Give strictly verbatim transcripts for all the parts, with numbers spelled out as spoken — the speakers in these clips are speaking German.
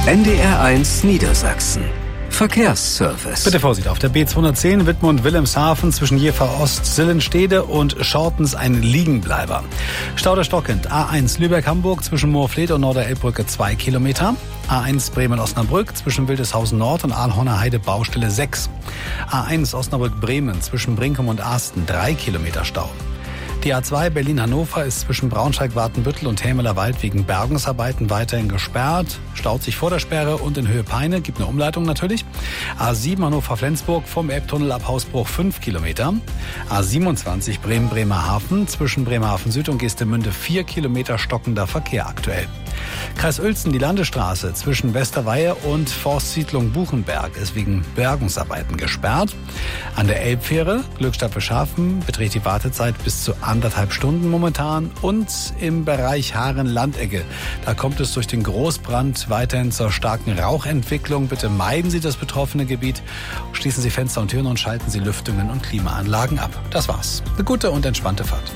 N D R eins Niedersachsen. Verkehrsservice. Bitte Vorsicht auf der B zweihundertzehn Wittmund-Wilhelmshaven zwischen Jever Ost, Sillenstede und Schortens ein Liegenbleiber. Stauder stockend. A eins Lübeck-Hamburg zwischen Moorfleet und Norderelbbrücke zwei Kilometer. A eins Bremen-Osnabrück zwischen Wildeshausen Nord und Ahlhorner Heide Baustelle sechs. A eins Osnabrück-Bremen zwischen Brinkum und Asten drei Kilometer Stau. Die A zwei Berlin-Hannover ist zwischen Braunschweig-Wartenbüttel und Hämeler Wald wegen Bergungsarbeiten weiterhin gesperrt. Staut sich vor der Sperre und in Höhe Peine. Gibt eine Umleitung natürlich. A sieben Hannover-Flensburg vom Elbtunnel ab Hausbruch fünf Kilometer. A siebenundzwanzig Bremen-Bremerhaven zwischen Bremerhaven Süd und Geestemünde vier Kilometer stockender Verkehr aktuell. Kreis Uelzen, die Landesstraße zwischen Westerweihe und Forstsiedlung Buchenberg ist wegen Bergungsarbeiten gesperrt. An der Elbfähre Glückstadt-Bischhafen beträgt die Wartezeit bis zu anderthalb Stunden momentan. Und im Bereich Haaren-Landecke, da kommt es durch den Großbrand weiterhin zur starken Rauchentwicklung. Bitte meiden Sie das betroffene Gebiet, schließen Sie Fenster und Türen und schalten Sie Lüftungen und Klimaanlagen ab. Das war's. Eine gute und entspannte Fahrt.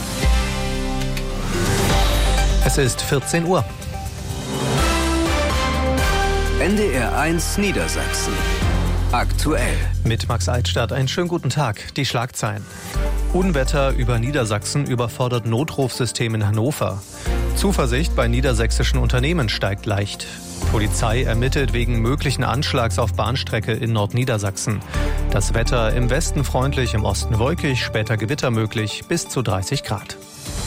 Es ist vierzehn Uhr. N D R eins Niedersachsen. Aktuell. Mit Max Altstadt einen schönen guten Tag. Die Schlagzeilen. Unwetter über Niedersachsen überfordert Notrufsystem in Hannover. Zuversicht bei niedersächsischen Unternehmen steigt leicht. Polizei ermittelt wegen möglichen Anschlags auf Bahnstrecke in Nordniedersachsen. Das Wetter im Westen freundlich, im Osten wolkig, später Gewitter möglich, bis zu dreißig Grad.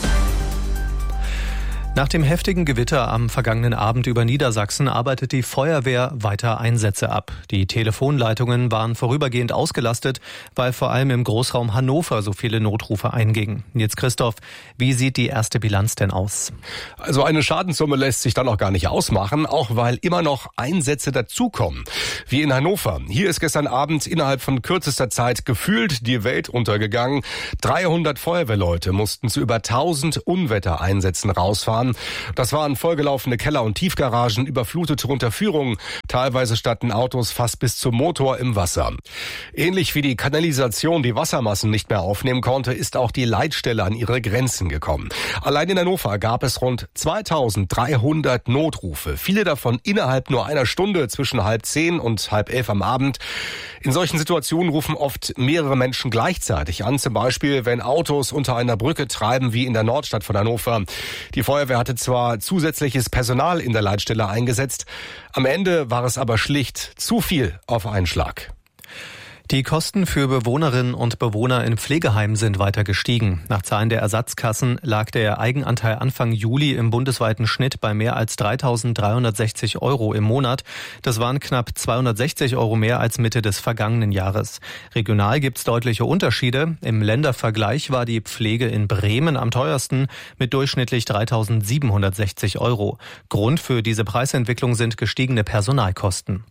Nach dem heftigen Gewitter am vergangenen Abend über Niedersachsen arbeitet die Feuerwehr weiter Einsätze ab. Die Telefonleitungen waren vorübergehend ausgelastet, weil vor allem im Großraum Hannover so viele Notrufe eingingen. Jetzt Christoph, wie sieht die erste Bilanz denn aus? Also eine Schadenssumme lässt sich dann auch gar nicht ausmachen, auch weil immer noch Einsätze dazukommen. Wie in Hannover. Hier ist gestern Abend innerhalb von kürzester Zeit gefühlt die Welt untergegangen. dreihundert Feuerwehrleute mussten zu über tausend Unwettereinsätzen rausfahren. Das waren vollgelaufene Keller- und Tiefgaragen, überflutete Unterführungen. Teilweise standen Autos fast bis zum Motor im Wasser. Ähnlich wie die Kanalisation die Wassermassen nicht mehr aufnehmen konnte, ist auch die Leitstelle an ihre Grenzen gekommen. Allein in Hannover gab es rund zweitausenddreihundert Notrufe. Viele davon innerhalb nur einer Stunde zwischen halb zehn und halb elf am Abend. In solchen Situationen rufen oft mehrere Menschen gleichzeitig an. Zum Beispiel, wenn Autos unter einer Brücke treiben, wie in der Nordstadt von Hannover. Die Feuerwehr hatte zwar zusätzliches Personal in der Leitstelle eingesetzt, am Ende war es aber schlicht zu viel auf einen Schlag. Die Kosten für Bewohnerinnen und Bewohner in Pflegeheimen sind weiter gestiegen. Nach Zahlen der Ersatzkassen lag der Eigenanteil Anfang Juli im bundesweiten Schnitt bei mehr als dreitausenddreihundertsechzig Euro im Monat. Das waren knapp zweihundertsechzig Euro mehr als Mitte des vergangenen Jahres. Regional gibt es deutliche Unterschiede. Im Ländervergleich war die Pflege in Bremen am teuersten mit durchschnittlich dreitausendsiebenhundertsechzig Euro. Grund für diese Preisentwicklung sind gestiegene Personalkosten.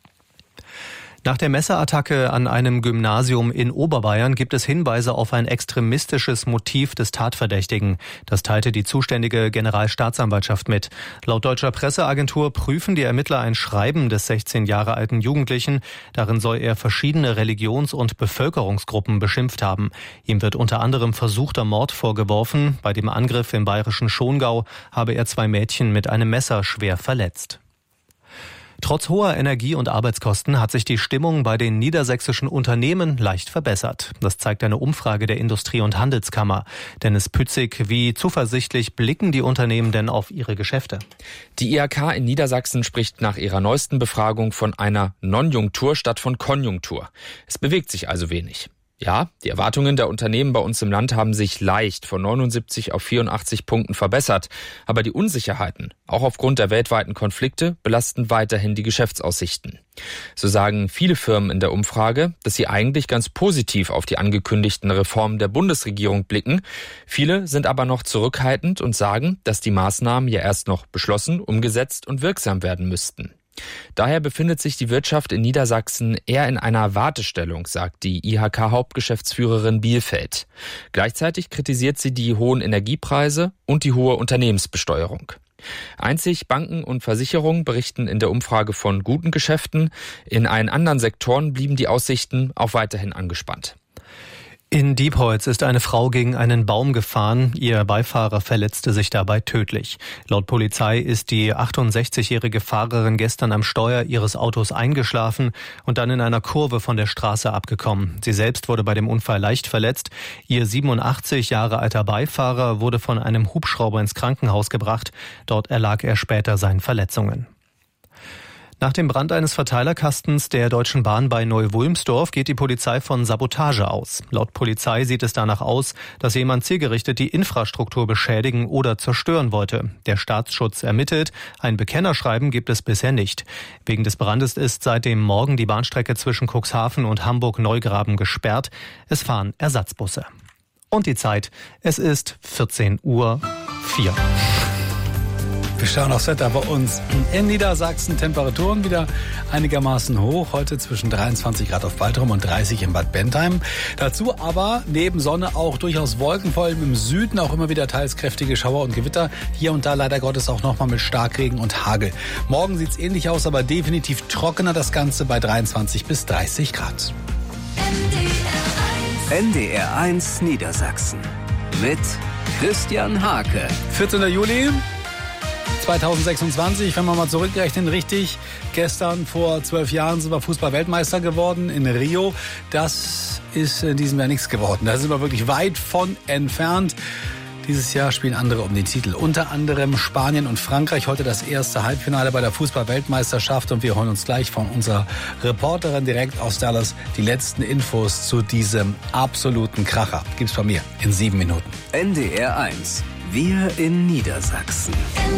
Nach der Messerattacke an einem Gymnasium in Oberbayern gibt es Hinweise auf ein extremistisches Motiv des Tatverdächtigen. Das teilte die zuständige Generalstaatsanwaltschaft mit. Laut deutscher Presseagentur prüfen die Ermittler ein Schreiben des sechzehn Jahre alten Jugendlichen. Darin soll er verschiedene Religions- und Bevölkerungsgruppen beschimpft haben. Ihm wird unter anderem versuchter Mord vorgeworfen. Bei dem Angriff im bayerischen Schongau habe er zwei Mädchen mit einem Messer schwer verletzt. Trotz hoher Energie- und Arbeitskosten hat sich die Stimmung bei den niedersächsischen Unternehmen leicht verbessert. Das zeigt eine Umfrage der Industrie- und Handelskammer. Dennis Pützig, wie zuversichtlich blicken die Unternehmen denn auf ihre Geschäfte? Die I H K in Niedersachsen spricht nach ihrer neuesten Befragung von einer Nonjunktur statt von Konjunktur. Es bewegt sich also wenig. Ja, die Erwartungen der Unternehmen bei uns im Land haben sich leicht von neunundsiebzig auf vierundachtzig Punkten verbessert. Aber die Unsicherheiten, auch aufgrund der weltweiten Konflikte, belasten weiterhin die Geschäftsaussichten. So sagen viele Firmen in der Umfrage, dass sie eigentlich ganz positiv auf die angekündigten Reformen der Bundesregierung blicken. Viele sind aber noch zurückhaltend und sagen, dass die Maßnahmen ja erst noch beschlossen, umgesetzt und wirksam werden müssten. Daher befindet sich die Wirtschaft in Niedersachsen eher in einer Wartestellung, sagt die I H K-Hauptgeschäftsführerin Bielfeld. Gleichzeitig kritisiert sie die hohen Energiepreise und die hohe Unternehmensbesteuerung. Einzig Banken und Versicherungen berichten in der Umfrage von guten Geschäften. In allen anderen Sektoren blieben die Aussichten auch weiterhin angespannt. In Diepholz ist eine Frau gegen einen Baum gefahren. Ihr Beifahrer verletzte sich dabei tödlich. Laut Polizei ist die achtundsechzigjährige Fahrerin gestern am Steuer ihres Autos eingeschlafen und dann in einer Kurve von der Straße abgekommen. Sie selbst wurde bei dem Unfall leicht verletzt. Ihr siebenundachtzig Jahre alter Beifahrer wurde von einem Hubschrauber ins Krankenhaus gebracht. Dort erlag er später seinen Verletzungen. Nach dem Brand eines Verteilerkastens der Deutschen Bahn bei Neu-Wulmsdorf geht die Polizei von Sabotage aus. Laut Polizei sieht es danach aus, dass jemand zielgerichtet die Infrastruktur beschädigen oder zerstören wollte. Der Staatsschutz ermittelt. Ein Bekennerschreiben gibt es bisher nicht. Wegen des Brandes ist seit dem Morgen die Bahnstrecke zwischen Cuxhaven und Hamburg-Neugraben gesperrt. Es fahren Ersatzbusse. Und die Zeit. Es ist vierzehn Uhr vier. Wir schauen aufs Wetter bei uns in Niedersachsen. Temperaturen wieder einigermaßen hoch. Heute zwischen dreiundzwanzig Grad auf Baltrum und dreißig in Bad Bentheim. Dazu aber neben Sonne auch durchaus Wolken, vor allem im Süden auch immer wieder teils kräftige Schauer und Gewitter. Hier und da leider Gottes auch nochmal mit Starkregen und Hagel. Morgen sieht es ähnlich aus, aber definitiv trockener das Ganze bei dreiundzwanzig bis dreißig Grad. N D R eins Niedersachsen mit Christian Hake. vierzehnter Juli zweitausendsechsundzwanzig, wenn wir mal zurückrechnen, richtig. Gestern vor zwölf Jahren sind wir Fußball-Weltmeister geworden in Rio. Das ist in diesem Jahr nichts geworden. Da sind wir wirklich weit von entfernt. Dieses Jahr spielen andere um den Titel. Unter anderem Spanien und Frankreich. Heute das erste Halbfinale bei der Fußball-Weltmeisterschaft. Und wir holen uns gleich von unserer Reporterin direkt aus Dallas die letzten Infos zu diesem absoluten Kracher. Gibt's von mir in sieben Minuten. N D R eins. Wir in Niedersachsen.